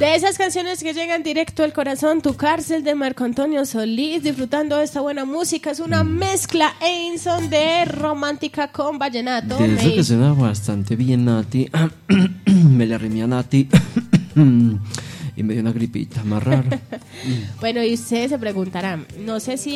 De esas canciones que llegan directo al corazón, Tu Cárcel de Marco Antonio Solís, disfrutando de esta buena música. Es una mezcla, Einson, de romántica con vallenato. De eso que suena bastante bien, Nati. Me le arrimé a Nati y me dio una gripita más rara. Bueno, y ustedes se preguntarán, no sé si